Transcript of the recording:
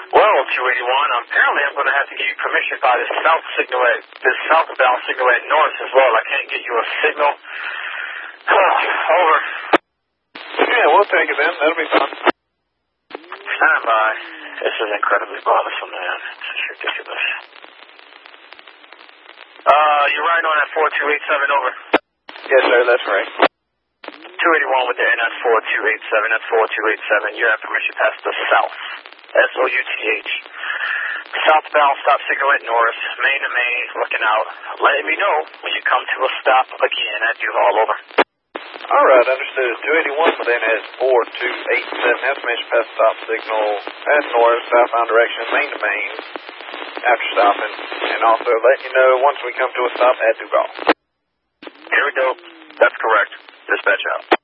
Well, 281, apparently I'm going to have to give you permission by this southbound signal at Norris as well. I can't get you a signal. Over. Yeah, we'll take it then. That'll be fine. Stand by. This is incredibly bothersome, man. This is ridiculous. You're right on at 4287, over. Yes, sir, that's right. 281 with the NS 4287, that's 4287. You have permission past the south. SOUTH. Southbound stop signal at Norris, main to main, looking out. Letting me know when you come to a stop again at Duval, over. All right, understood. 281 with NS 4287. Have permission past stop signal at Norris, southbound direction, main to main, after stopping. And also let you know once we come to a stop at Duval. Here we go. That's correct. Dispatch out.